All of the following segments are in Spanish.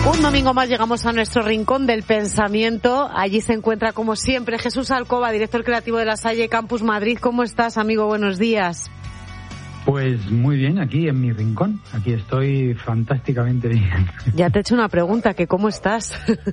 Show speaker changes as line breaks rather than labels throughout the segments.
Un domingo más llegamos a nuestro rincón del pensamiento. Allí se encuentra, como siempre, Jesús Alcoba, director creativo de La Salle Campus Madrid. ¿Cómo estás, amigo? Buenos días.
Pues muy bien, aquí en mi rincón. Aquí estoy fantásticamente bien.
Ya te he hecho una pregunta, que ¿cómo estás?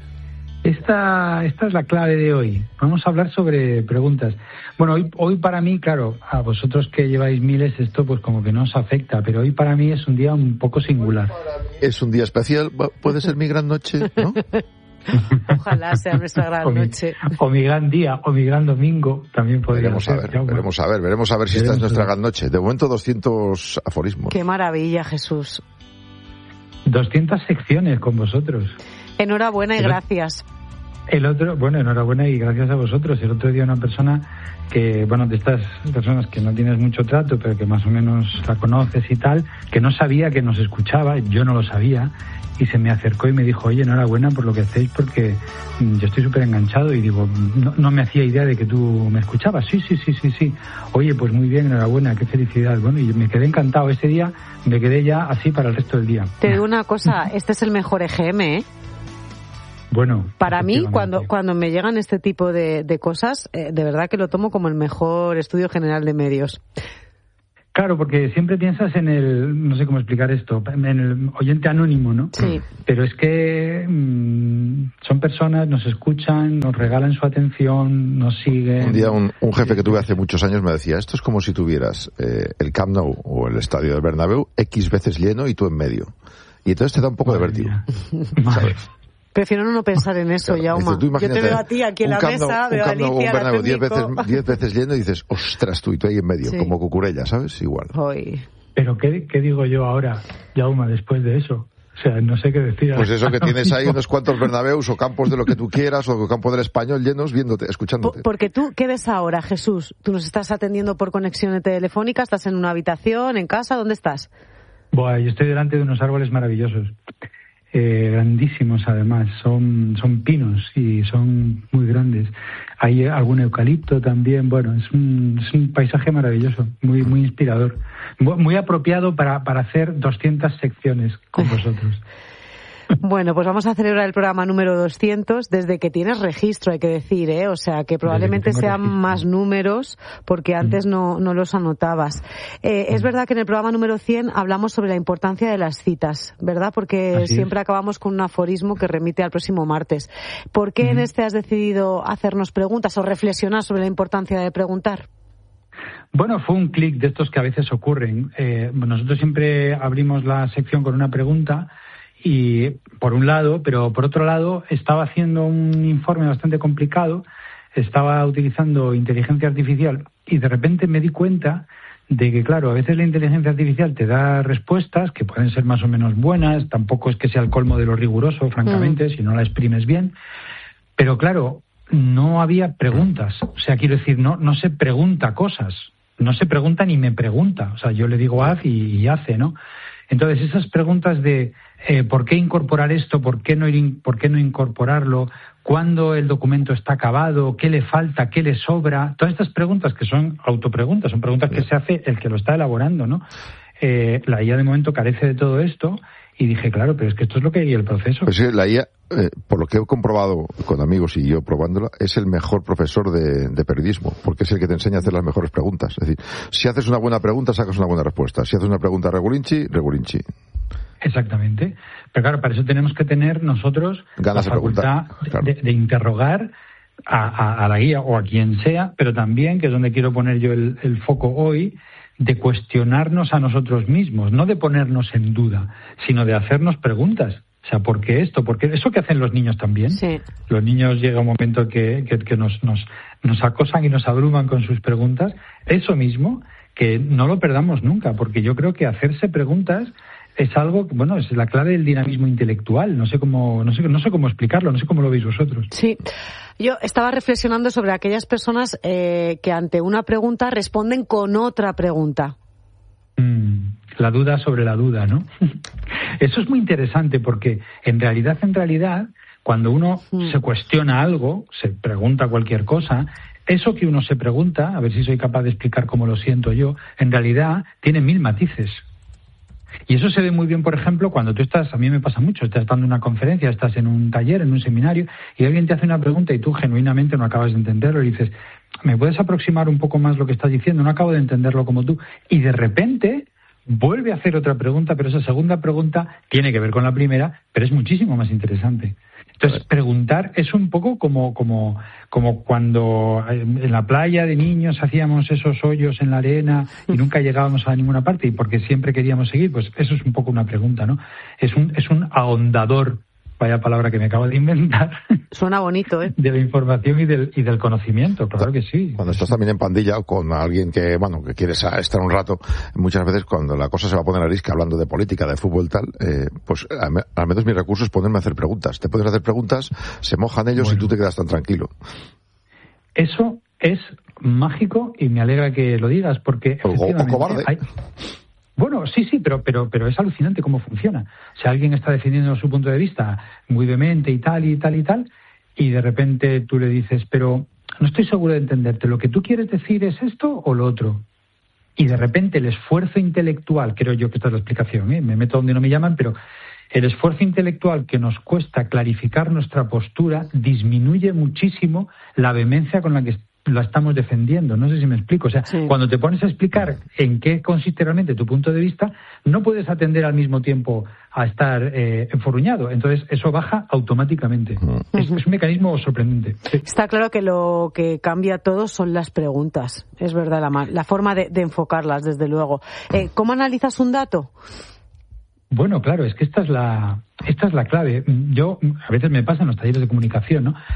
Esta es la clave de hoy. Vamos a hablar sobre preguntas. Bueno, hoy para mí, claro, a vosotros que lleváis miles, esto pues como que no os afecta, pero hoy para mí es un día un poco singular.
Es un día especial, puede ser mi gran noche, ¿no?
Ojalá sea nuestra gran noche.
O mi gran día, o mi gran domingo, también podría ser.
Veremos a ver si esta es nuestra gran noche. De momento 200 aforismos.
Qué maravilla, Jesús.
200 secciones con vosotros.
Enhorabuena y gracias.
Enhorabuena y gracias a vosotros. El otro día una persona que, de estas personas que no tienes mucho trato, pero que más o menos la conoces y tal, que no sabía que nos escuchaba, yo no lo sabía, y se me acercó y me dijo, oye, enhorabuena por lo que hacéis, porque yo estoy súper enganchado, y digo, no me hacía idea de que tú me escuchabas. Sí. Oye, pues muy bien, enhorabuena, qué felicidad. Bueno, y me quedé encantado. Ese día me quedé ya así para el resto del día.
Te digo una cosa, este es el mejor EGM, ¿eh?
Bueno,
para mí, cuando me llegan este tipo de cosas, de verdad que lo tomo como el mejor estudio general de medios.
Claro, porque siempre piensas en el, no sé cómo explicar esto, en el oyente anónimo, ¿no?
Sí.
Pero es que son personas, nos escuchan, nos regalan su atención, nos siguen.
Un día un jefe que tuve hace muchos años me decía, esto es como si tuvieras el Camp Nou o el estadio del Bernabéu X veces lleno y tú en medio. Y entonces te da un poco de vértigo, ¿sabes?
Prefiero no pensar en eso,
claro,
Jaume. Yo te veo a ti aquí en la mesa, veo a Alicia, la técnico.
10 veces lleno y dices, ostras, tú ahí en medio, sí. Como Cucurella, ¿sabes? Igual.
Hoy.
Pero ¿qué digo yo ahora, Jaume, después de eso? O sea, no sé qué decir.
Pues eso, que tienes ahí unos cuantos Bernabéus o campos de lo que tú quieras, o campo del Español llenos, viéndote, escuchándote.
Porque tú, ¿qué ves ahora, Jesús? ¿Tú nos estás atendiendo por conexión telefónica? ¿Estás en una habitación, en casa? ¿Dónde estás?
Yo estoy delante de unos árboles maravillosos. Grandísimos además, son pinos y son muy grandes. Hay algún eucalipto también. Bueno, es un paisaje maravilloso, muy inspirador, muy apropiado para hacer 200 secciones con vosotros.
Bueno, pues vamos a celebrar el programa número 200 desde que tienes registro, hay que decir, ¿eh? O sea, que probablemente sean más números porque antes no los anotabas. Es verdad que en el programa número 100 hablamos sobre la importancia de las citas, ¿verdad? Porque siempre acabamos con un aforismo que remite al próximo martes. ¿Por qué en este has decidido hacernos preguntas o reflexionar sobre la importancia de preguntar?
Bueno, fue un clic de estos que a veces ocurren. Nosotros siempre abrimos la sección con una pregunta. Y por un lado, pero por otro lado, estaba haciendo un informe bastante complicado, estaba utilizando inteligencia artificial y de repente me di cuenta de que, claro, a veces la inteligencia artificial te da respuestas que pueden ser más o menos buenas, tampoco es que sea el colmo de lo riguroso, francamente, si no la exprimes bien, pero claro, no había preguntas. O sea, quiero decir, no se pregunta cosas, no se pregunta ni me pregunta. O sea, yo le digo haz y hace, ¿no? Entonces, esas preguntas de ¿por qué incorporar esto? ¿Por qué no incorporarlo? ¿Cuándo el documento está acabado? ¿Qué le falta? ¿Qué le sobra? Todas estas preguntas que son autopreguntas, son preguntas que se hace el que lo está elaborando, ¿no? La IA de momento carece de todo esto y dije, claro, pero es que esto es lo que hay en el proceso.
Pues sí, la IA, por lo que he comprobado con amigos y yo probándola, es el mejor profesor de periodismo, porque es el que te enseña a hacer las mejores preguntas. Es decir, si haces una buena pregunta, sacas una buena respuesta. Si haces una pregunta regulinchi.
Exactamente. Pero claro, para eso tenemos que tener nosotros
ganas
la facultad de interrogar a la guía o a quien sea, pero también, que es donde quiero poner yo el foco hoy, de cuestionarnos a nosotros mismos, no de ponernos en duda, sino de hacernos preguntas. O sea, ¿por qué esto? ¿Por qué eso que hacen los niños también?
Sí.
Los niños llega un momento que nos acosan y nos abruman con sus preguntas. Eso mismo, que no lo perdamos nunca, porque yo creo que hacerse preguntas es algo, bueno, es la clave del dinamismo intelectual. No sé cómo explicarlo, no sé cómo lo veis vosotros.
Sí. Yo estaba reflexionando sobre aquellas personas que ante una pregunta responden con otra pregunta.
La duda sobre la duda, ¿no? Eso es muy interesante porque en realidad, cuando uno se cuestiona algo, se pregunta cualquier cosa, eso que uno se pregunta, a ver si soy capaz de explicar cómo lo siento yo, en realidad tiene 1000 matices. Y eso se ve muy bien, por ejemplo, cuando tú estás, a mí me pasa mucho, estás dando una conferencia, estás en un taller, en un seminario, y alguien te hace una pregunta y tú genuinamente no acabas de entenderlo y dices, ¿me puedes aproximar un poco más lo que estás diciendo? No acabo de entenderlo como tú. Y de repente vuelve a hacer otra pregunta, pero esa segunda pregunta tiene que ver con la primera, pero es muchísimo más interesante. Entonces, preguntar es un poco como cuando en la playa de niños hacíamos esos hoyos en la arena y nunca llegábamos a ninguna parte y porque siempre queríamos seguir, pues eso es un poco una pregunta, ¿no? Es un ahondador, vaya palabra que me acabo de inventar.
Suena bonito, ¿eh?
De la información y del conocimiento, claro que sí.
Cuando estás también en pandilla con alguien que quieres estar un rato, muchas veces cuando la cosa se va a poner a risca hablando de política, de fútbol tal, pues al menos mi recurso es ponerme a hacer preguntas. Te puedes hacer preguntas, se mojan ellos y tú te quedas tan tranquilo.
Eso es mágico y me alegra que lo digas porque
o cobarde.
Bueno, sí, pero es alucinante cómo funciona. O sea, alguien está defendiendo su punto de vista muy vehemente y tal, y de repente tú le dices, pero no estoy seguro de entenderte, ¿lo que tú quieres decir es esto o lo otro? Y de repente el esfuerzo intelectual, creo yo que esta es la explicación, me meto donde no me llaman, pero el esfuerzo intelectual que nos cuesta clarificar nuestra postura disminuye muchísimo la vehemencia con la que la estamos defendiendo. No sé si me explico. O sea, sí. Cuando te pones a explicar en qué consiste realmente tu punto de vista, no puedes atender al mismo tiempo a estar enfurruñado. Entonces, eso baja automáticamente. Es un mecanismo sorprendente. Sí.
Está claro que lo que cambia todo son las preguntas. Es verdad, la forma de enfocarlas, desde luego. ¿Cómo analizas un dato?
Bueno, claro, es que esta es la clave. Yo, a veces me pasa en los talleres de comunicación, ¿no?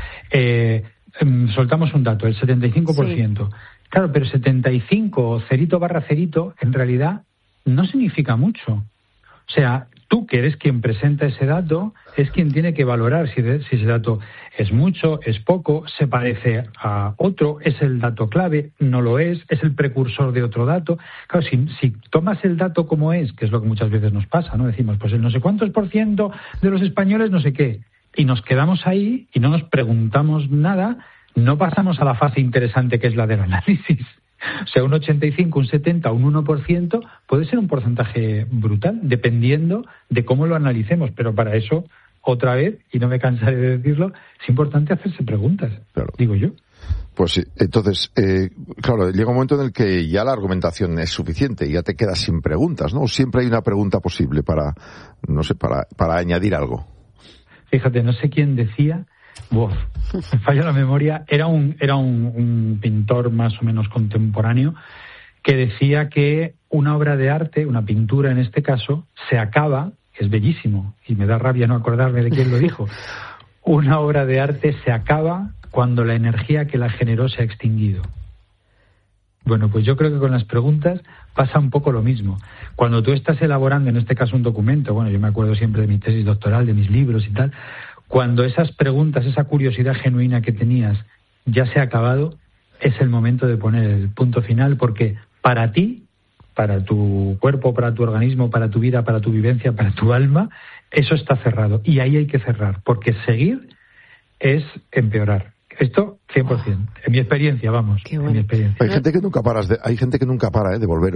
Soltamos un dato, el 75%. Sí. Claro, pero 75, cerito barra cerito, en realidad no significa mucho. O sea, tú que eres quien presenta ese dato, es quien tiene que valorar si ese dato es mucho, es poco, se parece a otro, es el dato clave, no lo es el precursor de otro dato. Claro, si tomas el dato como es, que es lo que muchas veces nos pasa, ¿no? Decimos, pues el no sé cuántos % de los españoles no sé qué. Y nos quedamos ahí y no nos preguntamos nada, no pasamos a la fase interesante que es la del análisis. O sea, un 85, un 70, un 1% puede ser un porcentaje brutal, dependiendo de cómo lo analicemos. Pero para eso, otra vez, y no me cansaré de decirlo, es importante hacerse preguntas, claro. Digo yo.
Pues sí, entonces, claro, llega un momento en el que ya la argumentación es suficiente y ya te quedas sin preguntas, ¿no? Siempre hay una pregunta posible para añadir algo.
Fíjate, no sé quién decía, me falla la memoria, era un pintor más o menos contemporáneo que decía que una obra de arte, una pintura en este caso, se acaba, es bellísimo, y me da rabia no acordarme de quién lo dijo, una obra de arte se acaba cuando la energía que la generó se ha extinguido. Bueno, pues yo creo que con las preguntas pasa un poco lo mismo. Cuando tú estás elaborando, en este caso, un documento, bueno, yo me acuerdo siempre de mi tesis doctoral, de mis libros y tal, cuando esas preguntas, esa curiosidad genuina que tenías ya se ha acabado, es el momento de poner el punto final, porque para ti, para tu cuerpo, para tu organismo, para tu vida, para tu vivencia, para tu alma, eso está cerrado. Y ahí hay que cerrar, porque seguir es empeorar. Esto 100%. En mi experiencia, vamos.
Bueno.
En mi experiencia.
Hay gente que nunca para de volver.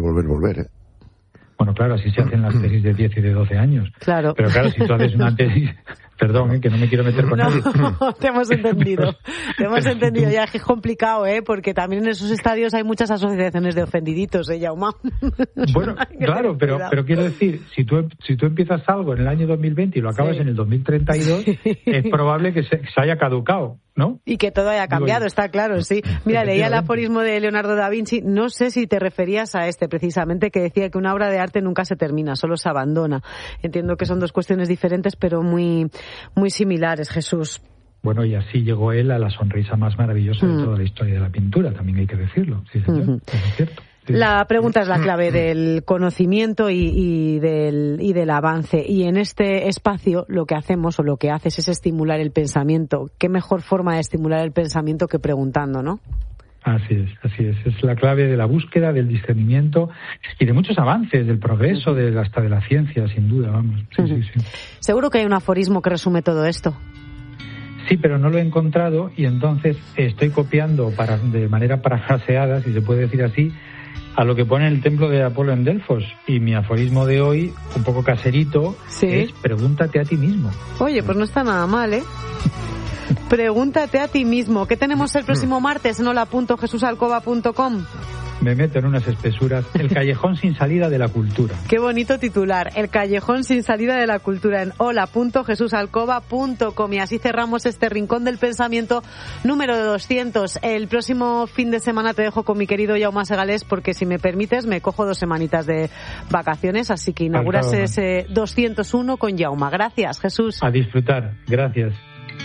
Bueno, claro, así se hacen las tesis de 10 y de 12 años.
Claro.
Pero claro, si tú haces una tesis... Perdón, que no me quiero meter con nadie.
Te hemos entendido. Ya, que es complicado, porque también en esos estadios hay muchas asociaciones de ofendiditos, Jaume.
Bueno, claro, pero quiero decir, si tú empiezas algo en el año 2020 y lo acabas en el 2032, es probable que se haya caducado, ¿no?
Y que todo haya cambiado, está claro, sí. Mira, leía el aforismo de Leonardo da Vinci, no sé si te referías a este precisamente, que decía que una obra de arte nunca se termina, solo se abandona. Entiendo que son dos cuestiones diferentes, pero muy similares, Jesús.
Bueno, y así llegó él a la sonrisa más maravillosa de toda la historia de la pintura, también hay que decirlo. Sí, señor, eso es cierto. Sí.
La pregunta es la clave del conocimiento y del avance. Y en este espacio lo que hacemos o lo que haces es estimular el pensamiento. ¿Qué mejor forma de estimular el pensamiento que preguntando, no?
Así es. Es la clave de la búsqueda, del discernimiento y de muchos avances, del progreso, hasta de la ciencia, sin duda, vamos. Sí.
Seguro que hay un aforismo que resume todo esto.
Sí, pero no lo he encontrado y entonces estoy copiando de manera parafraseada, si se puede decir así, a lo que pone el templo de Apolo en Delfos. Y mi aforismo de hoy, un poco caserito, es pregúntate a ti mismo.
Oye, pues no está nada mal, ¿eh? Pregúntate a ti mismo. ¿Qué tenemos el próximo martes en hola.jesusalcoba.com?
Me meto en unas espesuras. El callejón sin salida de la cultura.
Qué bonito titular. El callejón sin salida de la cultura en hola.jesusalcoba.com. Y así cerramos este rincón del pensamiento número 200. El próximo fin de semana te dejo con mi querido Jaume Segalés, porque si me permites me cojo 2 semanitas de vacaciones. Así que inauguras ese 201 con Jaume. Gracias, Jesús.
A disfrutar. Gracias.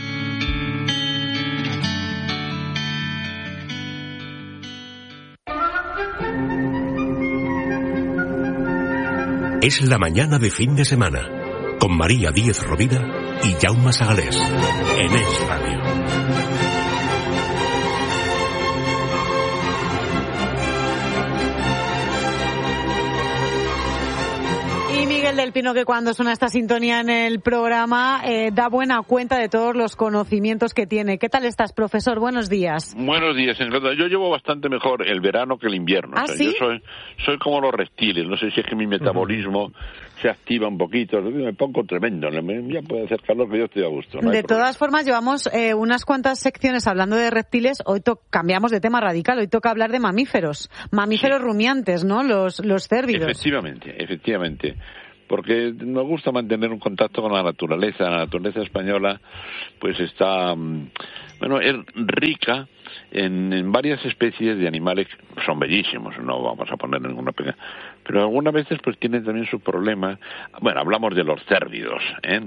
Es la mañana de fin de semana, con María Díez Rovira y Jaume Segalés, en Es Radio.
Del Pino, que cuando suena esta sintonía en el programa da buena cuenta de todos los conocimientos que tiene. ¿Qué tal estás, profesor? Buenos días.
Buenos días, encantado. Yo llevo bastante mejor el verano que el invierno.
¿Ah, sí?
Yo soy como los reptiles. No sé si es que mi metabolismo se activa un poquito. Me pongo tremendo. Ya puede hacer calor, que yo estoy a gusto.
De todas formas, llevamos unas cuantas secciones hablando de reptiles. Hoy cambiamos de tema radical. Hoy toca hablar de mamíferos. Mamíferos rumiantes, ¿no? Los cérvidos.
Efectivamente. Porque nos gusta mantener un contacto con la naturaleza. La naturaleza española pues está, es rica en varias especies de animales que son bellísimos, no vamos a poner ninguna pega, pero algunas veces pues tienen también sus problemas. Bueno, hablamos de los cérvidos,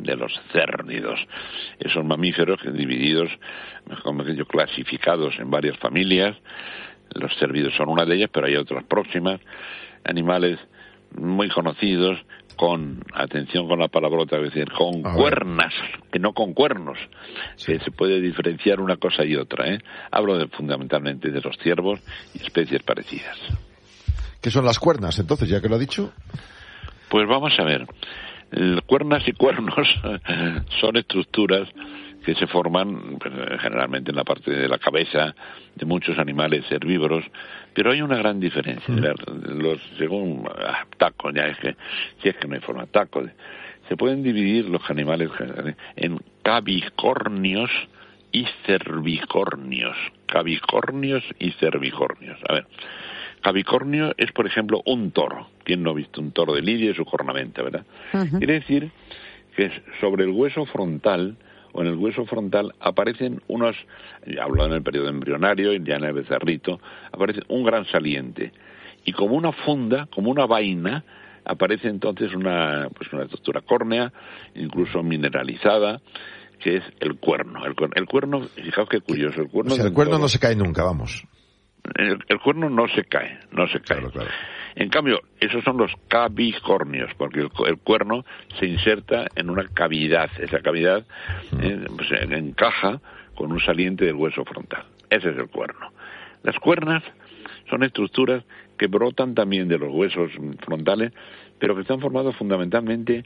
esos mamíferos que divididos, como que yo, clasificados en varias familias. Los cérvidos son una de ellas, pero hay otras próximas, animales muy conocidos, con, atención con la palabrota, es decir, con cuernas, que no con cuernos, que se puede diferenciar una cosa y otra, ¿eh? Hablo fundamentalmente de los ciervos y especies parecidas.
¿Qué son las cuernas, entonces, ya que lo ha dicho?
Pues vamos a ver. Cuernas y cuernos son estructuras que se forman generalmente en la parte de la cabeza de muchos animales herbívoros, pero hay una gran diferencia. Según tacos, ya es que si es que no hay forma taco, se pueden dividir los animales en cabicornios y cervicornios. Cabicornios y cervicornios. A ver, cabicornio es, por ejemplo, un toro. ¿Quién no ha visto un toro de lidia y su cornamenta, verdad? Quiere decir que sobre el hueso frontal, o en el hueso frontal, aparecen unos, ya hablo en el periodo embrionario, ya en el becerrito, aparece un gran saliente. Y como una funda, como una vaina, aparece entonces una estructura córnea, incluso mineralizada, que es el cuerno. El cuerno, fijaos qué curioso. El cuerno
no se cae nunca, vamos.
El cuerno no se cae. Claro. En cambio, esos son los cabicornios, porque el cuerno se inserta en una cavidad. Esa cavidad encaja con un saliente del hueso frontal. Ese es el cuerno. Las cuernas son estructuras que brotan también de los huesos frontales, pero que están formados fundamentalmente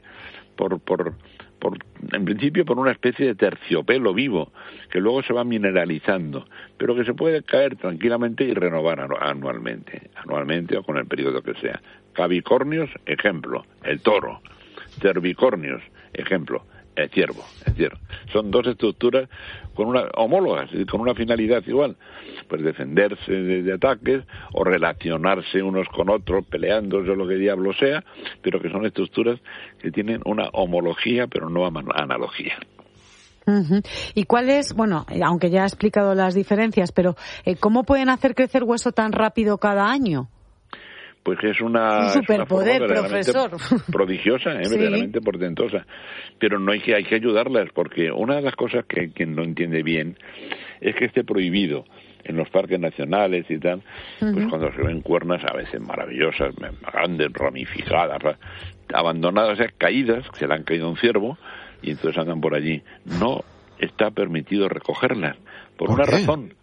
en principio por una especie de terciopelo vivo, que luego se va mineralizando, pero que se puede caer tranquilamente y renovar anualmente o con el periodo que sea. Cabicornios, ejemplo, el toro. Cervicornios, ejemplo, el ciervo. Son dos estructuras homólogas, con una finalidad igual, pues defenderse de ataques o relacionarse unos con otros, peleándose o lo que diablo sea, pero que son estructuras que tienen una homología, pero no analogía.
¿Y cuál es, aunque ya ha explicado las diferencias, pero ¿cómo pueden hacer crecer hueso tan rápido cada año?
Pues que es
un superpoder, profesor.
Prodigiosa, verdaderamente portentosa. Pero hay que ayudarlas, porque una de las cosas que quien no entiende bien es que esté prohibido en los parques nacionales y tal, pues cuando se ven cuernas a veces maravillosas, grandes, ramificadas, abandonadas, o sea, caídas, que se le han caído a un ciervo, y entonces andan por allí. No está permitido recogerlas, por una razón.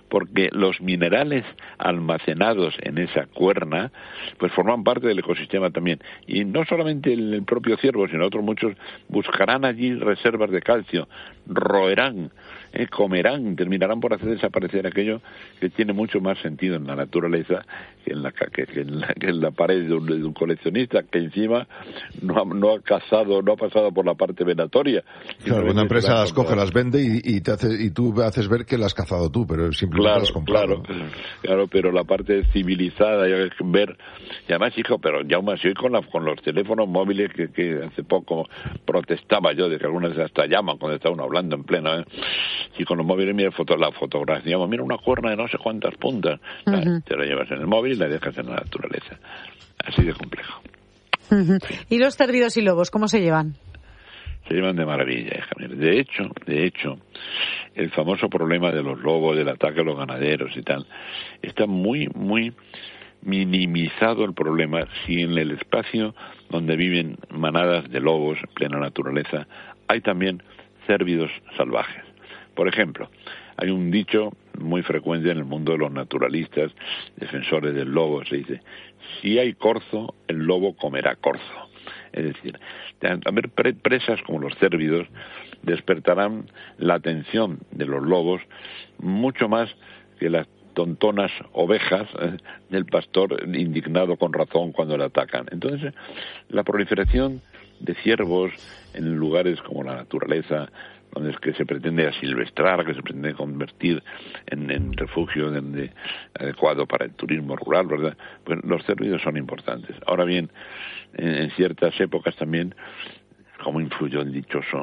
porque los minerales almacenados en esa cuerna pues forman parte del ecosistema también, y no solamente el propio ciervo, sino otros muchos buscarán allí reservas de calcio, roerán, comerán, terminarán por hacer desaparecer aquello que tiene mucho más sentido en la naturaleza que en la pared de un coleccionista, que encima no ha cazado, no ha pasado por la parte venatoria.
Claro, una empresa las coge, las vende y tú haces ver que las has cazado tú, pero simplemente las has comprado.
Claro, pero la parte civilizada, hay que ver, y además, hijo, pero ya aún más, hoy con los teléfonos móviles que hace poco protestaba yo de que algunas hasta llaman cuando está uno hablando en pleno, y con los móviles, mira la fotografía, mira una cuerna de no sé cuántas puntas, te la llevas en el móvil y la dejas en la naturaleza. Así de complejo.
¿Y los cérvidos y lobos, cómo se llevan?
Se llevan de maravilla, hija mía. De hecho, el famoso problema de los lobos, del ataque a los ganaderos y tal, está muy, muy minimizado el problema si en el espacio donde viven manadas de lobos en plena naturaleza hay también cérvidos salvajes. Por ejemplo, hay un dicho muy frecuente en el mundo de los naturalistas, defensores del lobo, se dice: si hay corzo, el lobo comerá corzo. Es decir, haber presas como los cérvidos despertarán la atención de los lobos mucho más que las tontonas ovejas del pastor indignado con razón cuando le atacan. Entonces, la proliferación de ciervos en lugares como la naturaleza, donde es que se pretende asilvestrar, que se pretende convertir en refugio adecuado para el turismo rural, ¿verdad? Pues los cérvidos son importantes. Ahora bien, en ciertas épocas también, como influyó el dichoso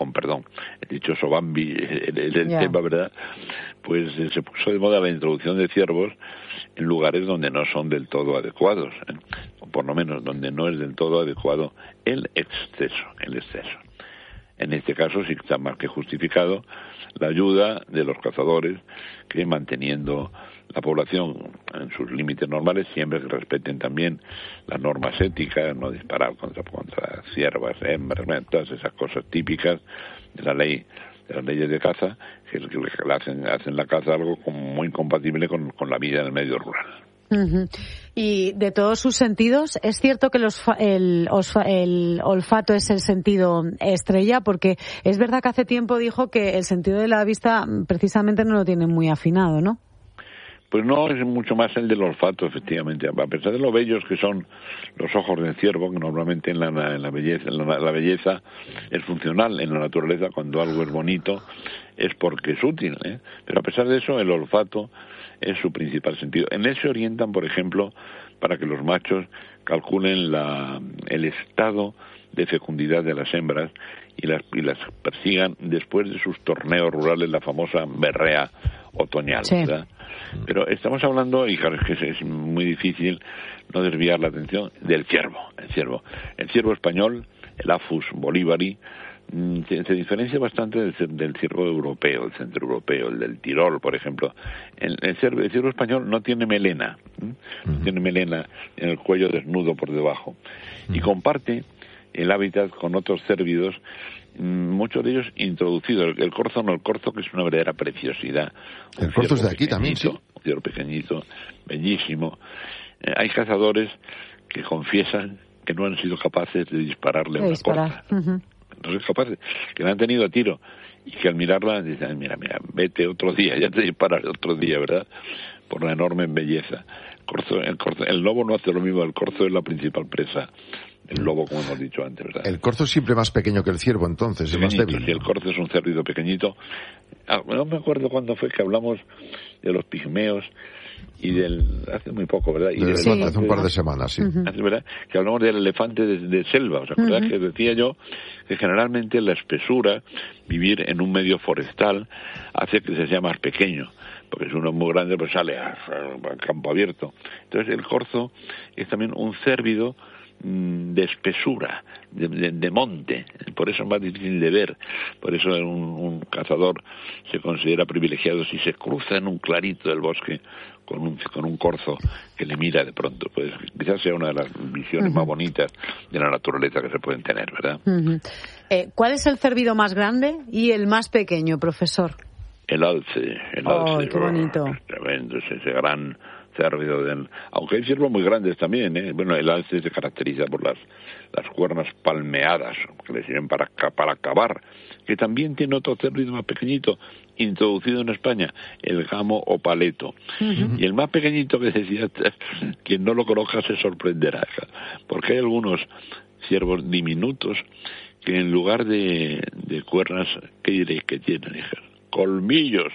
Bambi, el tema, ¿verdad? Pues se puso de moda la introducción de ciervos en lugares donde no son del todo adecuados, o por lo menos donde no es del todo adecuado el exceso. En este caso sí está más que justificado la ayuda de los cazadores, que manteniendo la población en sus límites normales, siempre que respeten también las normas éticas, no disparar contra ciervas, hembras, todas esas cosas típicas de la ley, de las leyes de caza, que hacen la caza algo muy compatible con la vida en el medio rural.
Y de todos sus sentidos, ¿es cierto que el olfato es el sentido estrella? Porque es verdad que hace tiempo dijo que el sentido de la vista precisamente no lo tiene muy afinado, ¿no?
Pues no, es mucho más el del olfato, efectivamente. A pesar de lo bellos que son los ojos del ciervo, que normalmente en la belleza es funcional, en la naturaleza cuando algo es bonito es porque es útil, pero a pesar de eso el olfato es su principal sentido. En él se orientan, por ejemplo, para que los machos calculen el estado de fecundidad de las hembras y las persigan después de sus torneos rurales, la famosa berrea otoñal, sí. ¿Verdad? Pero estamos hablando, y claro, es que es muy difícil no desviar la atención del ciervo. El ciervo español, el Aphus bolivari, se diferencia bastante del ciervo europeo, el centroeuropeo, el del Tirol, por ejemplo. El ciervo español no tiene melena, tiene melena en el cuello desnudo por debajo, y comparte el hábitat con otros cérvidos, muchos de ellos introducidos. El corzo que es una verdadera preciosidad.
El corzo es de aquí también, sí.
Un ciervo pequeñito, bellísimo. Hay cazadores que confiesan que no han sido capaces de dispararle una corza. No son capaces, que la han tenido a tiro, y que al mirarla dicen: mira, vete otro día, ya te dispararé otro día, ¿verdad? Por la enorme belleza. El lobo no hace lo mismo, el corzo es la principal presa. El lobo, como hemos dicho antes, ¿verdad?
El corzo es siempre más pequeño que el ciervo, entonces, es más débil.
Sí, el corzo es un cérvido pequeñito. No me acuerdo cuándo fue que hablamos de los pigmeos y hace muy poco, ¿verdad?
Hace un par de semanas, sí.
¿Verdad? Que hablamos del elefante de selva, ¿os acordáis? Que decía yo que generalmente la espesura, vivir en un medio forestal, hace que se sea más pequeño, porque si uno es muy grande pues sale al campo abierto. Entonces el corzo es también un cérvido de espesura, de monte, por eso es más difícil de ver, por eso un cazador se considera privilegiado si se cruza en un clarito del bosque con un corzo que le mira de pronto. Pues quizás sea una de las visiones más bonitas de la naturaleza que se pueden tener, ¿verdad?
¿Cuál es el cérvido más grande y el más pequeño, profesor?
el alce.
Qué bonito.
Tremendo, ese gran cérvido. Aunque hay ciervos muy grandes también, ¿eh? Bueno, el alce se caracteriza por las cuernas palmeadas, que le sirven para cavar, que también tiene otro cérvido más pequeñito, introducido en España, el gamo o paleto. Y el más pequeñito, que decía, quien no lo conozca se sorprenderá, porque hay algunos ciervos diminutos que en lugar de cuernas, ¿qué diréis que tienen, hija? Colmillos.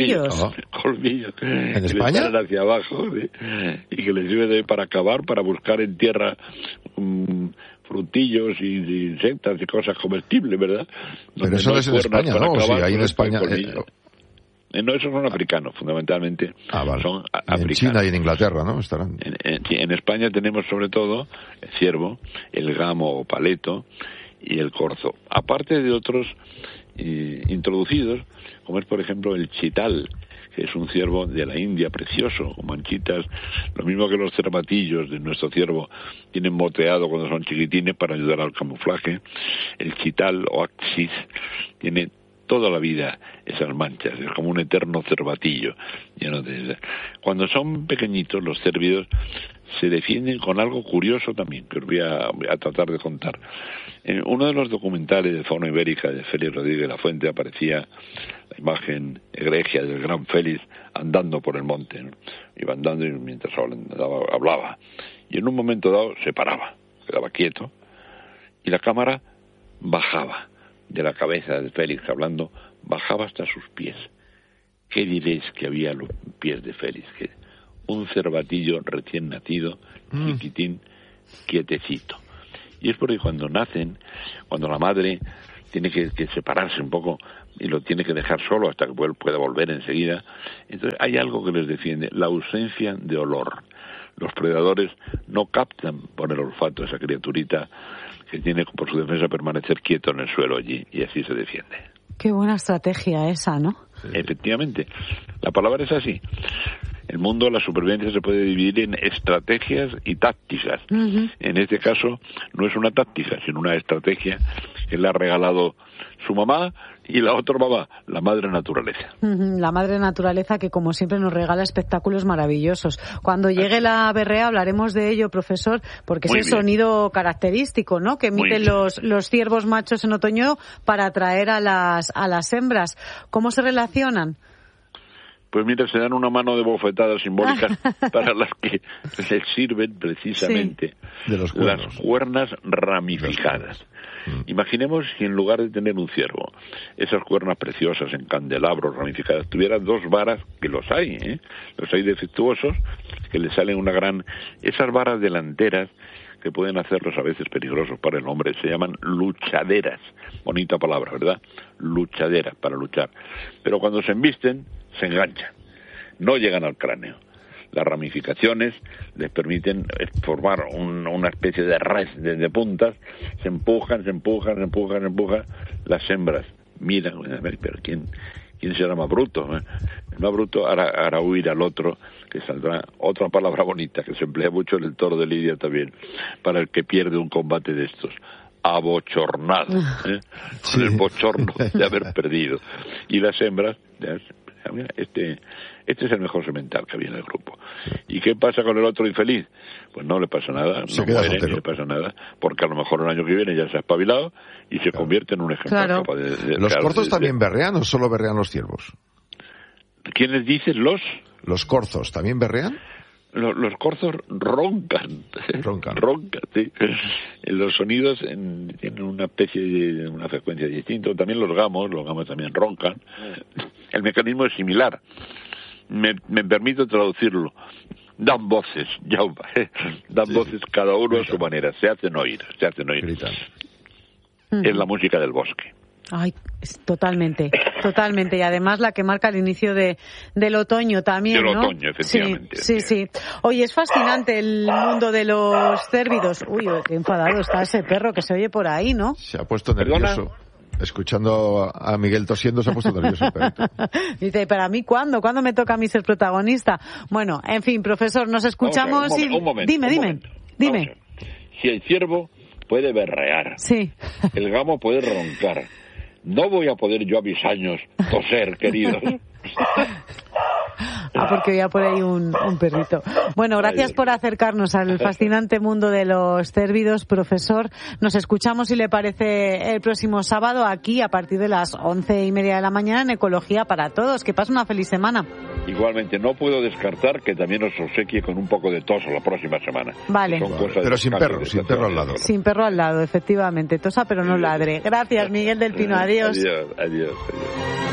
¿En España?
Que les hacia abajo, ¿sí? Y que les sirve para cavar, para buscar en tierra frutillos y insectas y cosas comestibles, ¿verdad?
Pero eso no es en España, ¿no?
Cavar,
sí, hay en España.
No, esos son africanos, fundamentalmente.
Vale.
Son africanos.
En China y en Inglaterra, ¿no? Estarán.
En España tenemos sobre todo el ciervo, el gamo o paleto y el corzo. Aparte de otros introducidos, como es por ejemplo el chital, que es un ciervo de la India precioso, con manchitas, lo mismo que los cervatillos de nuestro ciervo tienen moteado cuando son chiquitines para ayudar al camuflaje. El chital o axis tiene toda la vida esas manchas, es como un eterno cervatillo lleno de... Cuando son pequeñitos los cérvidos se defienden con algo curioso también, que os voy a tratar de contar. En uno de los documentales de fauna ibérica de Félix Rodríguez La Fuente aparecía la imagen egregia del gran Félix andando por el monte, ¿no? Iba andando y mientras hablaba, y en un momento dado se paraba, quedaba quieto, y la cámara bajaba de la cabeza de Félix hablando, bajaba hasta sus pies. ¿Qué diréis que había a los pies de Félix? Que un cervatillo recién nacido, chiquitín, quietecito. Y es porque cuando nacen, cuando la madre tiene que separarse un poco y lo tiene que dejar solo hasta que pueda volver enseguida, entonces hay algo que les defiende, la ausencia de olor. Los predadores no captan por el olfato a esa criaturita que tiene por su defensa permanecer quieto en el suelo allí, y así se defiende.
Qué buena estrategia esa, ¿no?
Sí. Efectivamente, la palabra es así. El mundo de la supervivencia se puede dividir en estrategias y tácticas. En este caso no es una táctica, sino una estrategia que le ha regalado su mamá y la otra mamá, la madre naturaleza.
La madre naturaleza, que como siempre nos regala espectáculos maravillosos. Cuando llegue la berrea hablaremos de ello, profesor, porque es el sonido característico, ¿no?, que emiten los ciervos machos en otoño para atraer a las hembras. ¿Cómo se relacionan?
Pues mira, se dan una mano de bofetadas simbólicas para las que les sirven precisamente las cuernas ramificadas. Imaginemos si en lugar de tener un ciervo, esas cuernas preciosas en candelabros ramificadas, tuvieran dos varas, que los hay defectuosos, que le salen una gran... Esas varas delanteras, que pueden hacerlos a veces peligrosos para el hombre, se llaman luchaderas. Bonita palabra, ¿verdad? Luchaderas, para luchar. Pero cuando se embisten, se enganchan, no llegan al cráneo. Las ramificaciones les permiten formar una especie de red de puntas, se empujan, las hembras miran, pero ¿quién será más bruto? El más bruto hará huir al otro, que saldrá otra palabra bonita que se emplea mucho en el toro de Lidia también, para el que pierde un combate de estos: abochornado, con el bochorno de haber perdido. Y las hembras, este es el mejor semental que había en el grupo. ¿Y qué pasa con el otro infeliz? Pues no le pasa nada, no muere, ni le pasa nada, porque a lo mejor el año que viene ya se ha espabilado y se convierte en un ejemplar capaz de
¿Los corzos también berrean o solo berrean los ciervos?
¿Quiénes dicen
los corzos también berrean?
Los corzos roncan, sí. Los sonidos tienen una especie de una frecuencia distinta. También los gamos también roncan. El mecanismo es similar. Me permito traducirlo. Dan voces, voces cada uno a su manera. Se hacen oír.
Gritan.
Es la música del bosque.
Ay, totalmente. Y además la que marca el inicio del otoño también, ¿no?
Del otoño, efectivamente.
Sí. Oye, es fascinante el mundo de los cérvidos. Uy, qué enfadado está ese perro que se oye por ahí, ¿no?
Se ha puesto nervioso. ¿Perdona? Escuchando a Miguel tosiendo se ha puesto nervioso el perrito.
Dice, ¿pero a mí cuándo? ¿Cuándo me toca a mí ser protagonista? Bueno, en fin, profesor, nos escuchamos
un momento. Dime. Si el ciervo puede berrear, el gamo puede roncar, no voy a poder yo a mis años toser, queridos.
Porque había por ahí un perrito. Bueno, gracias por acercarnos al fascinante mundo de los cérvidos, profesor. Nos escuchamos, si le parece, el próximo sábado aquí a partir de las 11:30 de la mañana en Ecología para Todos. Que pase una feliz semana.
Igualmente, no puedo descartar que también os obsequie con un poco de tos la próxima semana.
Vale.
Pero sin perro al lado.
Sin perro al lado, efectivamente. Tosa, pero no ladre. Gracias, Miguel del Pino. Adiós.
Adiós.